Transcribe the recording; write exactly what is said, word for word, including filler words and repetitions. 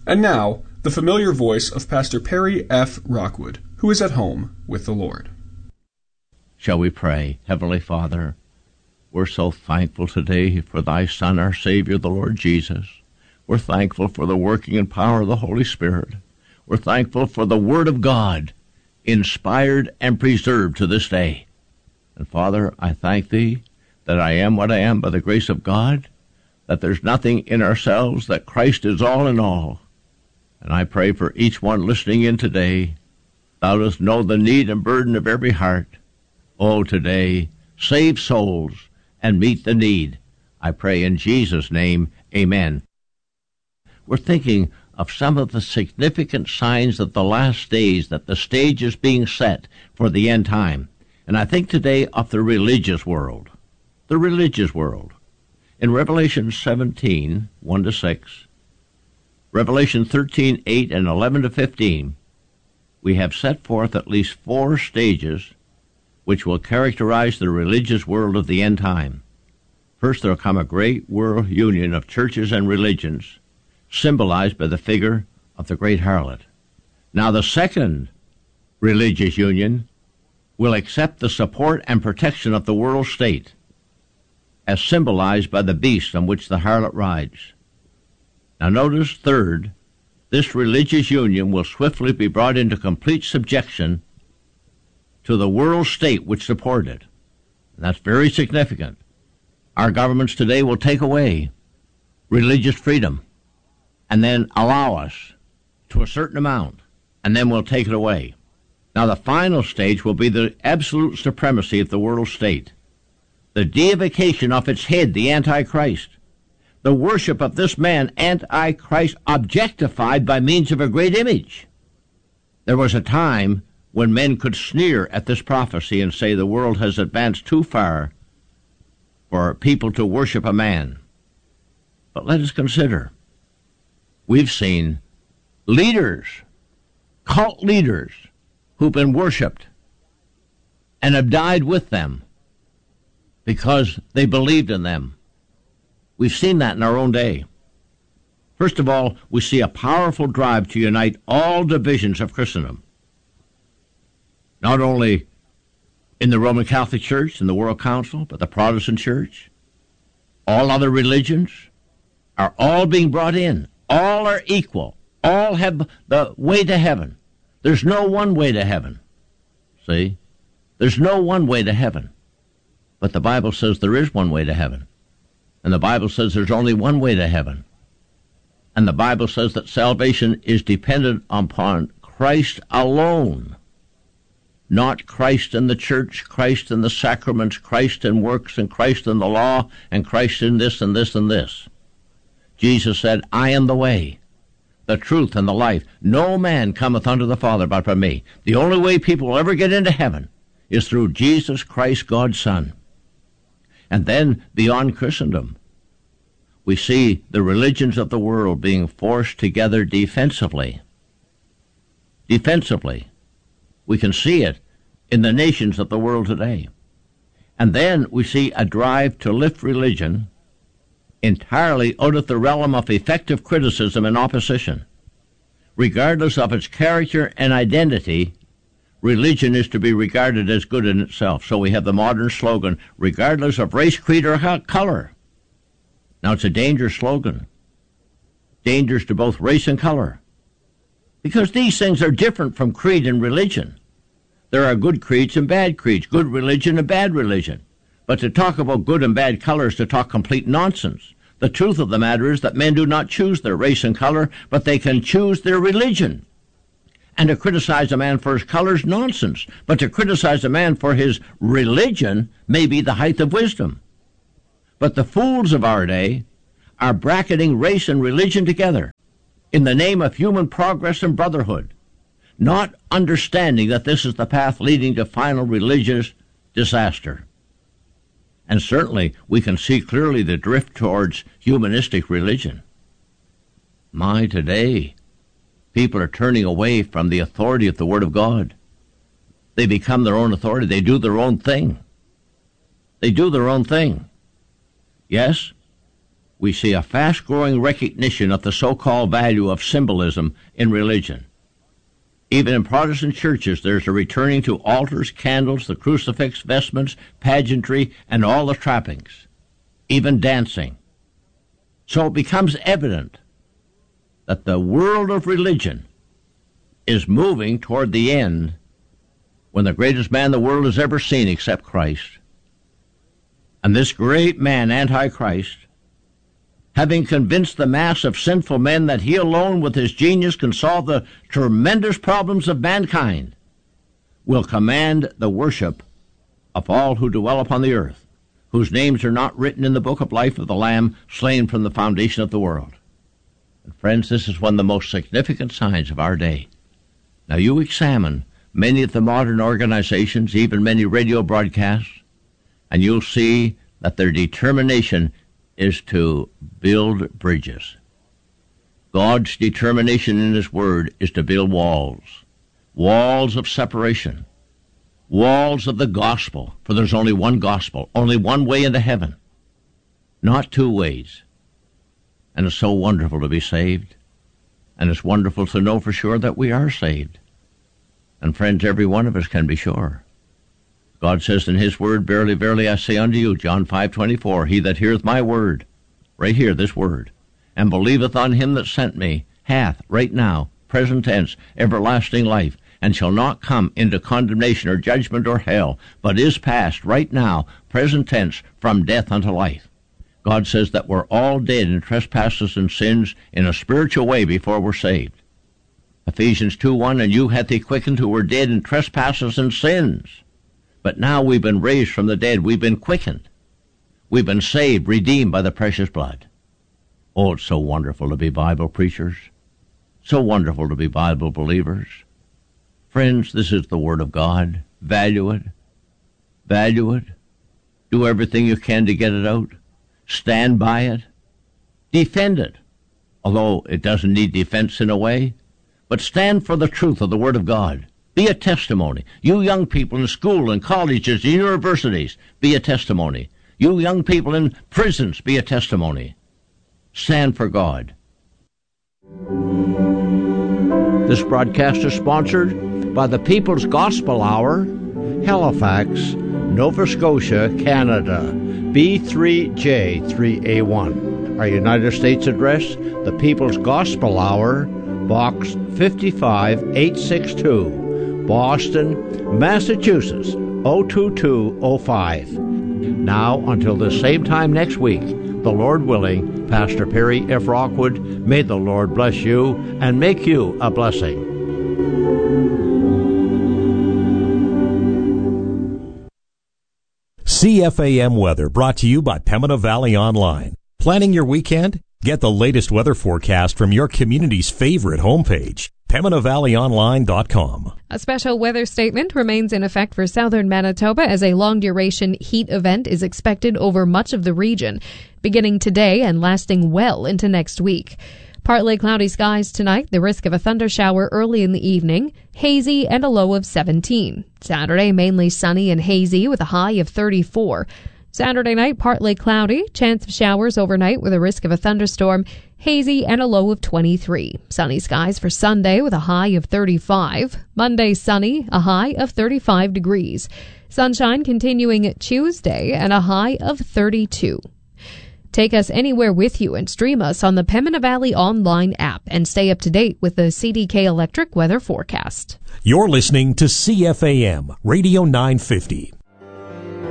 And now, the familiar voice of Pastor Perry F. Rockwood, who is at home with the Lord. Shall we pray? Heavenly Father, we're so thankful today for thy Son, our Savior, the Lord Jesus. We're thankful for the working and power of the Holy Spirit. We're thankful for the Word of God, inspired and preserved to this day. And Father, I thank thee that I am what I am by the grace of God, that there's nothing in ourselves, that Christ is all in all. And I pray for each one listening in today. Thou dost know the need and burden of every heart. Oh, today, save souls and meet the need. I pray in Jesus' name, amen. We're thinking of some of the significant signs of the last days, that the stage is being set for the end time. And I think today of the religious world. The religious world. In Revelation seventeen, one to six, Revelation thirteen, eight, and eleven to fifteen, we have set forth at least four stages which will characterize the religious world of the end time. First, there will come a great world union of churches and religions, symbolized by the figure of the great harlot. Now, the second religious union will accept the support and protection of the world state, as symbolized by the beast on which the harlot rides. Now notice, third, this religious union will swiftly be brought into complete subjection to the world state which supported it. And that's very significant. Our governments today will take away religious freedom and then allow us to a certain amount, and then we'll take it away. Now the final stage will be the absolute supremacy of the world state, the deification of its head, the Antichrist, the worship of this man, Antichrist, objectified by means of a great image. There was a time when men could sneer at this prophecy and say the world has advanced too far for people to worship a man. But let us consider, we've seen leaders, cult leaders, who've been worshipped and have died with them because they believed in them. We've seen that in our own day. First of all, we see a powerful drive to unite all divisions of Christendom. Not only in the Roman Catholic Church and the World Council, but the Protestant Church. All other religions are all being brought in. All are equal. All have the way to heaven. There's no one way to heaven. See? There's no one way to heaven. But the Bible says there is one way to heaven. And the Bible says there's only one way to heaven. And the Bible says that salvation is dependent upon Christ alone. Not Christ in the church, Christ in the sacraments, Christ in works, and Christ in the law, and Christ in this and this and this. Jesus said, I am the way, the truth, and the life. No man cometh unto the Father but by me. The only way people will ever get into heaven is through Jesus Christ, God's Son. And then, beyond Christendom, we see the religions of the world being forced together defensively. Defensively. We can see it in the nations of the world today. And then we see a drive to lift religion entirely out of the realm of effective criticism and opposition. Regardless of its character and identity, religion is to be regarded as good in itself. So we have the modern slogan, regardless of race, creed, or color. Now, it's a dangerous slogan. Dangerous to both race and color. Because these things are different from creed and religion. There are good creeds and bad creeds, good religion and bad religion. But to talk about good and bad color is to talk complete nonsense. The truth of the matter is that men do not choose their race and color, but they can choose their religion. And to criticize a man for his color is nonsense. But to criticize a man for his religion may be the height of wisdom. But the fools of our day are bracketing race and religion together in the name of human progress and brotherhood, not understanding that this is the path leading to final religious disaster. And certainly we can see clearly the drift towards humanistic religion. My, today, people are turning away from the authority of the Word of God. They become their own authority. They do their own thing. They do their own thing. Yes, we see a fast-growing recognition of the so-called value of symbolism in religion. Even in Protestant churches, there's a returning to altars, candles, the crucifix, vestments, pageantry, and all the trappings, even dancing. So it becomes evident that the world of religion is moving toward the end when the greatest man the world has ever seen except Christ. And this great man, Antichrist, having convinced the mass of sinful men that he alone with his genius can solve the tremendous problems of mankind, will command the worship of all who dwell upon the earth, whose names are not written in the book of life of the Lamb slain from the foundation of the world. And friends, this is one of the most significant signs of our day. Now you examine many of the modern organizations, even many radio broadcasts, and you'll see that their determination is to build bridges. God's determination in His Word is to build walls, walls of separation, walls of the gospel, for there's only one gospel, only one way into heaven, not two ways. And it's so wonderful to be saved, and it's wonderful to know for sure that we are saved. And friends, every one of us can be sure. God says in His Word, Verily, verily, I say unto you, John five twenty-four, He that heareth my word, right here, this word, and believeth on Him that sent me, hath, right now, present tense, everlasting life, and shall not come into condemnation or judgment or hell, but is passed, right now, present tense, from death unto life. God says that we're all dead in trespasses and sins in a spiritual way before we're saved. Ephesians two one, And you hath He quickened who were dead in trespasses and sins. But now we've been raised from the dead. We've been quickened. We've been saved, redeemed by the precious blood. Oh, it's so wonderful to be Bible preachers. So wonderful to be Bible believers. Friends, this is the Word of God. Value it. Value it. Do everything you can to get it out. Stand by it. Defend it, although it doesn't need defense in a way. But stand for the truth of the Word of God. Be a testimony. You young people in school and colleges and universities, be a testimony. You young people in prisons, be a testimony. Stand for God. This broadcast is sponsored by the People's Gospel Hour, Halifax, Nova Scotia, Canada, B three J three A one. Our United States address, the People's Gospel Hour, Box five eight six two. Boston, Massachusetts, oh two two oh five. Now, until the same time next week, the Lord willing, Pastor Perry F. Rockwood, may the Lord bless you and make you a blessing. C F A M weather brought to you by Pembina Valley Online. Planning your weekend? Get the latest weather forecast from your community's favorite homepage, Pembina Valley Online dot com. A special weather statement remains in effect for southern Manitoba as a long-duration heat event is expected over much of the region, beginning today and lasting well into next week. Partly cloudy skies tonight, the risk of a thundershower early in the evening, hazy and a low of seventeen. Saturday, mainly sunny and hazy with a high of thirty-four. Saturday night, partly cloudy, chance of showers overnight with a risk of a thunderstorm, hazy and a low of twenty-three. Sunny skies for Sunday with a high of thirty-five. Monday, sunny, a high of thirty-five degrees. Sunshine continuing Tuesday and a high of thirty-two. Take us anywhere with you and stream us on the Pembina Valley Online app and stay up to date with the C D K Electric weather forecast. You're listening to C F A M Radio nine fifty.